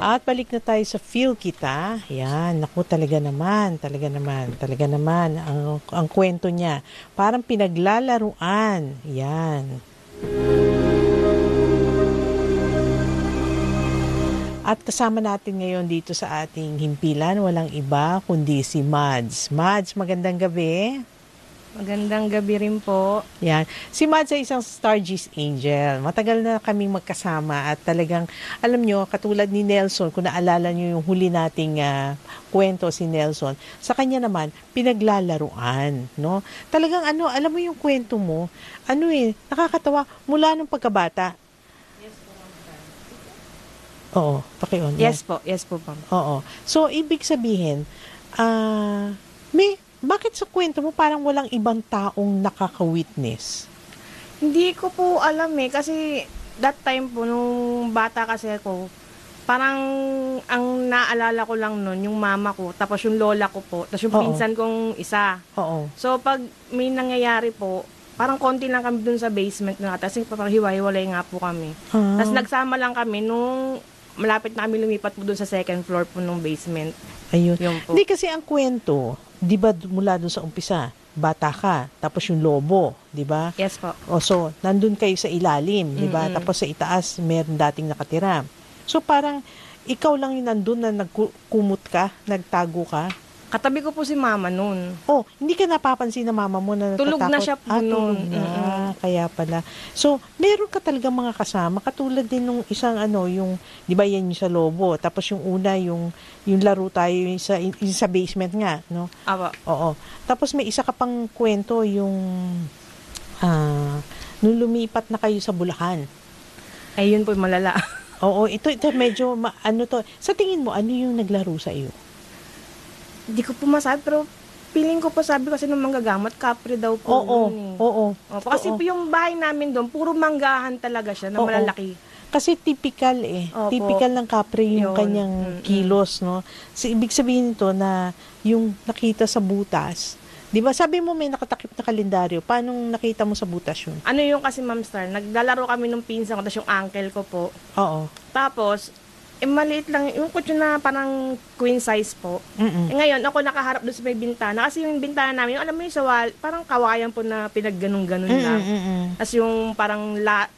At balik na tayo sa feel kita. Yan, naku talaga naman. Ang kwento niya, parang pinaglalaruan. Yan. At kasama natin ngayon dito sa ating himpilan, walang iba kundi si Mads. Mads, magandang gabi. Magandang gabi rin po. Yan. Si Mads ay isang Stargist Angel. Matagal na kaming magkasama at talagang, alam nyo, katulad ni Nelson, kung naalala nyo yung huli nating kwento si Nelson, sa kanya naman, pinaglalaruan. No? Talagang alam mo yung kwento mo, nakakatawa mula nung pagkabata. Oo, paki-on. Yes po, ma'am. Oo. So, ibig sabihin, bakit sa kwento mo parang walang ibang taong nakaka-witness? Hindi ko po alam kasi that time po, nung bata kasi ako, parang ang naalala ko lang nun, yung mama ko, tapos yung lola ko po, tapos yung pinsan kong isa. Oo. So, pag may nangyayari po, parang konti lang kami dun sa basement na, tapos parang hiwa-hiwalay nga po kami. Tapos nagsama lang kami nung malapit na kami lumipat po dun sa second floor po nung basement. Ayun. Po. Hindi kasi ang kwento, di ba mula dun sa umpisa, bata ka, tapos yung lobo, di ba? Yes po. So, nandun kayo sa ilalim, di ba? Tapos sa itaas, meron dating nakatira. So, parang ikaw lang yung nandun na nagkumot ka, nagtago ka. Katabi ko po si mama noon. Oh, hindi ka napapansin na mama mo na natatakot? Tulog na siya po noon. Kaya pala. So, meron ka talaga mga kasama. Katulad din nung isang yung, di ba yan yung sa lobo. Tapos yung una, yung laro tayo yung sa basement nga, no? Awa. Oo. Tapos may isa ka pang kwento, yung nung lumipat na kayo sa Bulacan. Ayun po, malala. Oo, ito medyo, to. Sa tingin mo, ano yung naglaro sa iyo? Hindi ko po masabi, pero feeling ko po, sabi kasi nung manggagamot, kapre daw po. Oo. Kasi po yung bahay namin doon, puro manggahan talaga siya, na malalaki. Kasi typical typical ng kapre yung kanyang kilos, no? So, ibig sabihin nito na yung nakita sa butas, di ba sabi mo may nakatakip na kalendaryo, paano nakita mo sa butas yun? Ano yung kasi, Ma'am Star, naglalaro kami nung pinsan ko, tapos yung uncle ko po. Oo. Tapos, maliit lang, yung kutso na parang queen size po. Ngayon, ako nakaharap doon sa may bintana. Kasi yung bintana namin, alam mo yung sa wall, parang kawayan po na pinagganong-ganon lang. Tapos yung parang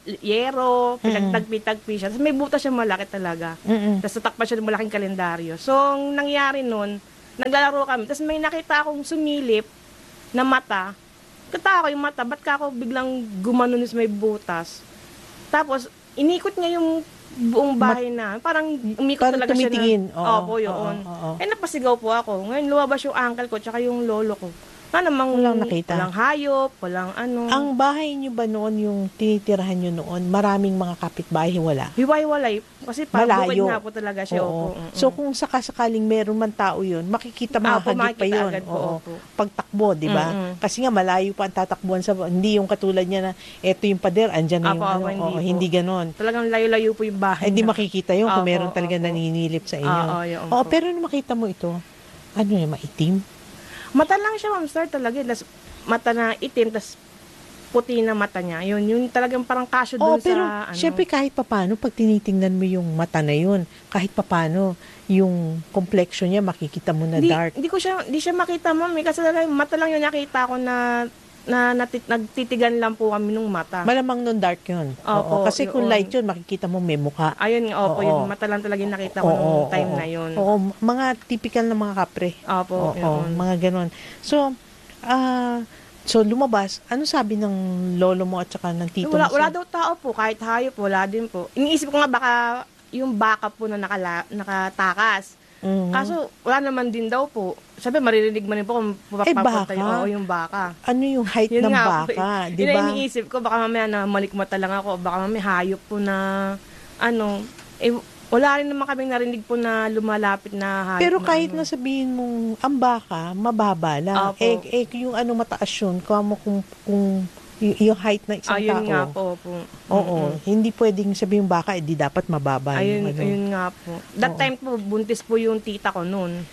yero, pinagtagpi-tagpi siya. Tapos may butas siya malaki talaga. Tapos tatakpan siya ng malaking kalendaryo. So, ang nangyari nun, naglalaro kami. Tapos may nakita akong sumilip na mata. Kata ako yung mata, ba't ka ako biglang gumanon sa may butas? Tapos, inikot niya yung buong bahay na. Parang umikot parang talaga tumitingin. siya na. Opo, yun. Napasigaw po ako. Ngayon, lumabas yung uncle ko tsaka yung lolo ko. Namang walang nakita. Walang hayop, walang ano. Ang bahay niyo ba noon, yung tinitirahan niyo noon, maraming mga kapitbahay, wala? Hiwa-hiwalay. Kasi bukid nga po talaga siya. Oo. So, kung sakasakaling meron man tao yun, makikita mahagip pa yun. Pagtakbo, di ba? Kasi nga, malayo pa ang tatakbuhan sa, hindi yung katulad niya na, eto yung pader, andyan na yung, hindi ganon. Talagang layo-layo po yung bahay. Hindi makikita yun kung meron talaga naninilip sa inyo. Pero nung makita mo ito, ano yung maitim? Mata lang siya, Ma'am Star, talaga. Mata na itim, tas puti na mata niya. Yun, yung talagang parang kasyo dun pero, sa syempre kahit papano, pag tinitingnan mo yung mata na yun, kahit papano, yung complexion niya, makikita mo na dark. Hindi siya makita, Ma'am. Kasi mata lang yun nakita ko na nagtitigan lang po kami nung mata. Malamang nung dark yun. Opo, kasi kung light yun, makikita mo may mukha. Ayun, yun. Mata lang talaga yung nakita ko nung time na yun. Oo, mga typical na mga kapre. Opo, mga ganon. So, lumabas, ano sabi ng lolo mo at saka ng tito mo? Wala daw tao po, kahit hayop, wala din po. Iniisip ko nga baka yung baka po na nakatakas. Kaso, wala naman din daw po. Sabi, maririnig man rin po kung papapunta yung baka. Ano yung height ng baka? Yun na iniisip ko, baka mamaya na malikmata lang ako, baka mamaya hayop po na, wala rin naman kaming narinig po na lumalapit na hayop. Pero kahit na sabihin mong, ang baka, mababa lang. Yung mataas yun, kung yung height na isang tao. Ayun nga po. Oo. Hindi pwedeng sabihin baka, di dapat mababa. Ayun nga po. That time po, buntis po yung tita ko noon.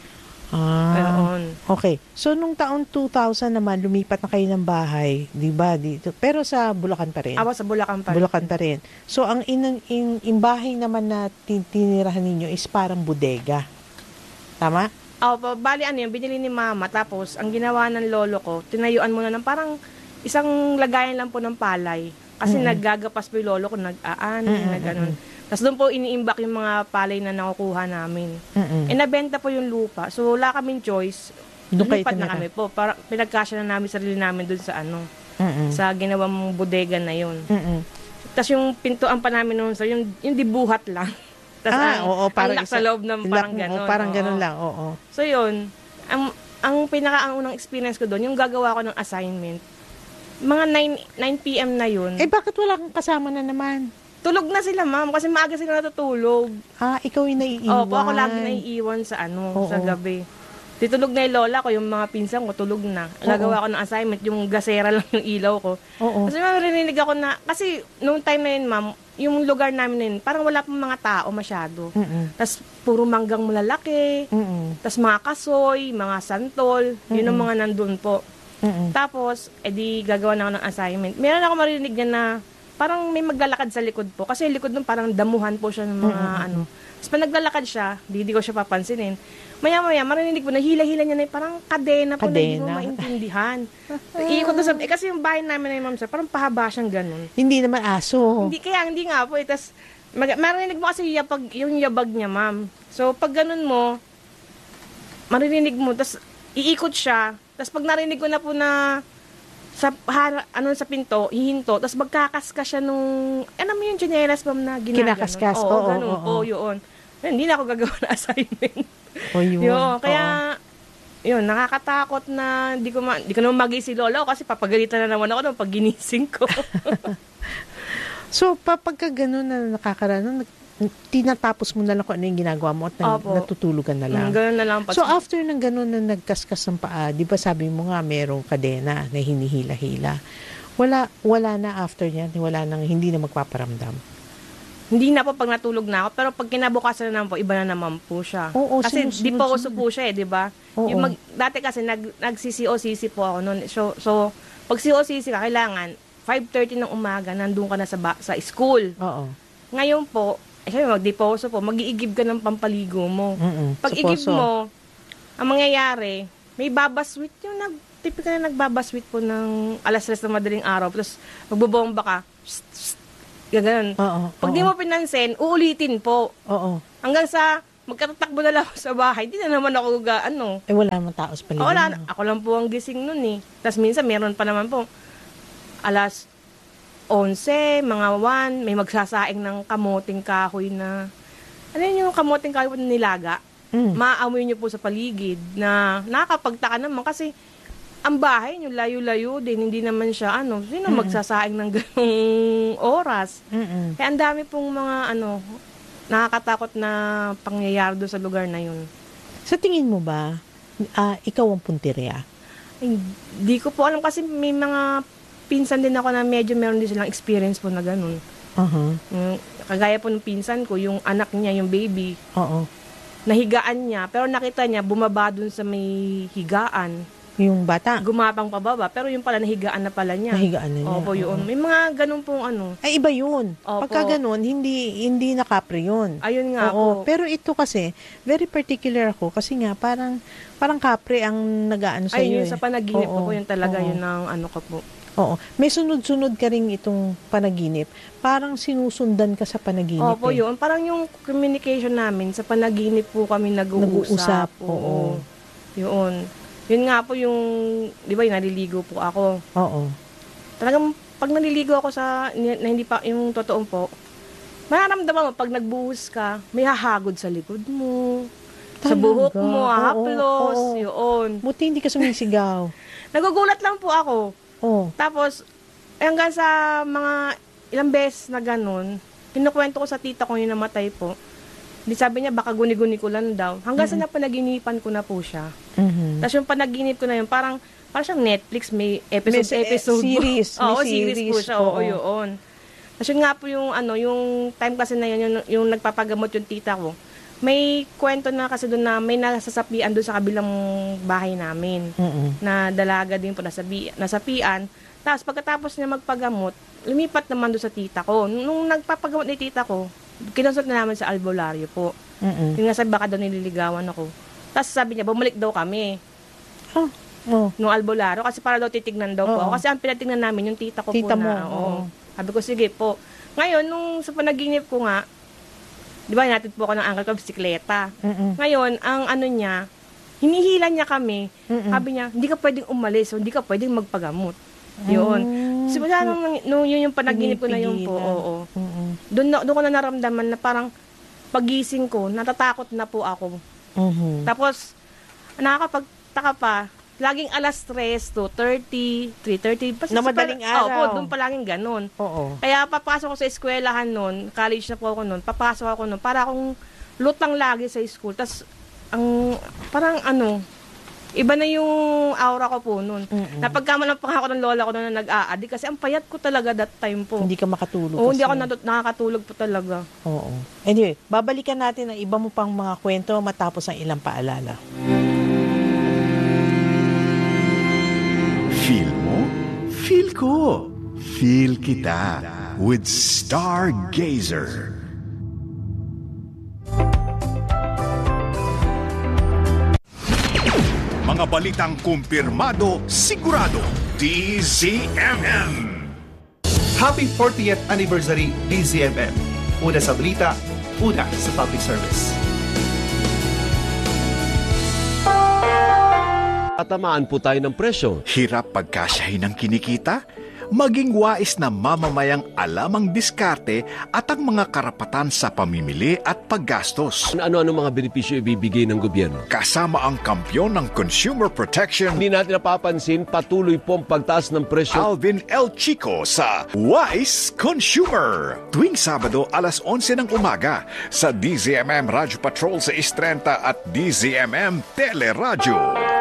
Ayun. Okay. So, nung taon 2000 naman, lumipat na kayo ng bahay, di ba? Dito. Pero sa Bulacan pa rin. Ako sa Bulacan pa rin. Bulacan pa rin. So, ang bahay naman na tinirahan ninyo is parang bodega. Tama? Opo, bali yung binili ni mama. Tapos, ang ginawa ng lolo ko, tinayuan muna ng parang isang lagayan lang po ng palay. Kasi naggagapas po yung lolo ko, ganun. Tapos doon po iniimbak yung mga palay na nakukuha namin. Nabenta po yung lupa. So, wala kaming choice. Lumipat na kami po. Para, pinagkasya na namin sarili namin doon sa sa ginawang bodega na yun. Tapos yung pintuan pa namin noon, so yung dibuhat lang. Tapos parang sa loob ng parang gano'n. Parang gano'n lang, oo. So yun, ang pinaka-unang experience ko doon, yung gagawa ko ng assignment, mga 9 p.m. na yun. Bakit wala kang kasama na naman? Tulog na sila, ma'am, kasi maaga sila natutulog. Ikaw yung naiiwan. Opo, ako lagi naiiwan sa sa gabi. Titulog na yung lola ko, yung mga pinsan ko, tulog na. Gagawa ko ng assignment, yung gasera lang yung ilaw ko. Kasi maririnig ako na, kasi noong time na yun, ma'am, yung lugar namin na yun, parang wala pang mga tao masyado. Tapos puro manggang malalaki, tapos mga kasoy, mga santol, yun ang mga nandun po. Tapos, edi gagawa na ako ng assignment. Meron ako marinig na parang may maglalakad sa likod po. Kasi yung likod nun parang damuhan po siya ng mga Tapos pag naglalakad siya, di ko siya papansinin. Maya-maya, marinig po na hila-hila niya na parang kadena po na hindi mo maintindihan. Iikot na kasi yung bahay namin na ma'am sir, parang pahaba siyang ganun. Hindi naman aso. Hindi nga po. Tapos, marinig mo kasi yung yabag niya, ma'am. So, pag ganun mo, marinig mo, tapos iikot siya. Tapos pag narinig ko na po na sa pinto, hihinto, tapos magkakaskas siya nung, mo yung chinelas, ma'am, na ginaganon. Kinakaskas, ganun po, yun. Hindi na ako gagawa ng assignment. Yun. Kaya, yun, nakakatakot na di ko naman magising si lola ko kasi papagalitan na naman ako nung pag ginising ko. So, pagka gano'n na nakakaranan, tinatapos mo na lang kung ano yung ginagawa mo at natutulugan na lang. Ganun na lang. So, after ng gano'n na nagkaskas ng paa, di ba sabi mo nga merong kadena na hinihila-hila. Wala na after niyan, hindi na magpaparamdam. Hindi na po pag natulog na ako, pero pag kinabukasan na naman po, iba na naman po siya. Kasi diposo po siya di ba? Dati kasi nag-CCO-CC po ako noon. So pag CCO-CC ka, kailangan 5:30 ng umaga, nandun ka na sa school. Ngayon po, sabi mag-deposo po, mag-iigib ka ng pampaligo mo. Pag igib mo, ang mangyayari, may babaswit typical na nagbabaswit po ng alas 3 ng madaling araw, tapos magbobomba ka, gano'n. Pag di mo pinansin, uulitin po. Hanggang sa magkatatakbo na lang ako sa bahay, di na naman ako wala naman tao sa paligid. Wala, ako lang po ang gising nun eh. Tapos minsan meron pa naman po, alas 11, mga 1, may magsasaing ng kamoting kahoy na, yung kamoting kahoy na nilaga? Maamoy nyo po sa paligid na nakakapagtaka naman kasi ang bahay nyo layo-layo din, hindi naman siya sino magsasaing ng ganong oras. Kaya ang dami pong mga nakakatakot na pangyayari doon sa lugar na yun. Sa tingin mo ba, ikaw ang puntirya? Hindi ko po alam kasi may mga pinsan din ako na medyo meron din silang experience po na ganun. Kagaya po ng pinsan ko, yung anak niya, yung baby, nahigaan niya, pero nakita niya, bumaba dun sa may higaan. Yung bata? Gumapang pababa, pero yung pala, nahigaan na pala niya. Nahigaan na niya. Opo, yun. May mga ganun pong Ay, iba yun. Opo. Pagka ganun, hindi nakapre yun. Ayun nga po. Pero ito kasi, very particular ako, kasi nga, parang kapre ang nag-aano sa iyo. Ayun, sa panaginip ko, yun talaga, yun ang ko po. May sunod-sunod ka rin itong panaginip. Parang sinusundan ka sa panaginip. Opo, yun. Parang yung communication namin, sa panaginip po kami nag-uusap. Oo. Yun. Yun nga po yung, di ba, yung naliligo po ako. Talagang, pag naliligo ako na hindi pa, yung totoong po, mararamdaman mo, pag nagbuhos ka, may hahagod sa likod mo, sa buhok mo, haplos, yun. Buti hindi ka sumisigaw. Nagugulat lang po ako. Tapos, hanggang sa mga ilang beses na ganun, kinukwento ko sa tita ko yung namatay po. Di sabi niya, baka guni-guni ko lang daw. Hanggang sa napanaginipan ko na po siya. Tapos yung panaginip ko na yun, parang siyang Netflix, may episode. Series. Series po siya. Yun. Tapos yun nga po yung, yung time kasi na yun, yung nagpapagamot yung tita ko. may kwento na kasi doon na may nasasapian doon sa kabilang bahay namin. Na dalaga din po nasapian. Tapos pagkatapos niya magpagamot, lumipat naman doon sa tita ko. Nung nagpapagamot ni tita ko, kinonsult na namin sa albularyo po. Yung nga sabi, baka daw nililigawan ako. Tapos sabi niya, bumalik daw kami. Nung albularyo, kasi para daw titignan daw po ako. Kasi ang pinatignan namin, yung tita ko Tita po mo, na. Sabi ko, sige po. Ngayon, nung sa panaginip ko nga, di ba, natin po ako ng uncle ko, bisikleta. Ngayon, ang ano niya, hinihila niya kami. Sabi niya, hindi ka pwedeng umalis, hindi ka pwedeng magpagamot. Yun. Simula nung yun yung panaginip ko na yun po. Doon ko na naramdaman na parang pagising ko, natatakot na po ako. Tapos, nakakapagtaka pa, laging alas 3, 2:30, 3:30. Na madaling araw. Oo, doon pa laging ganun. Kaya papasok ko sa eskwelahan noon, college na po ako noon, papasok ako noon, para akong lutang lagi sa school. Tapos, parang iba na yung aura ko po noon. Napagkamalang pa ako ng lola ko noon na nag-aadi kasi ang payat ko talaga that time po. Hindi ka makatulog. Oo, hindi ako nakakatulog po talaga. Oo. Anyway, babalikan natin ang iba mo pang mga kwento matapos ang ilang paalala. Feel mo? Feel ko. Feel kita with Stargazer. Mga balitang kumpirmado, sigurado. DZMM. Happy 40th anniversary DZMM. Una sa balita, una sa public service. Tatamaan po tayo ng presyo. Hirap pagkasyahin ng kinikita? Maging wais na mamamayang alam ang diskarte at ang mga karapatan sa pamimili at paggastos. Ano-ano mga benepisyo ibibigay ng gobyerno? Kasama ang kampyon ng Consumer Protection, Hindi natin napapansin, patuloy po ang pagtaas ng presyo. Alvin L. Chico sa Wise Consumer. Tuwing Sabado, alas 11 ng umaga sa DZMM Radio Patrol sa 6:30 at DZMM Teleradyo.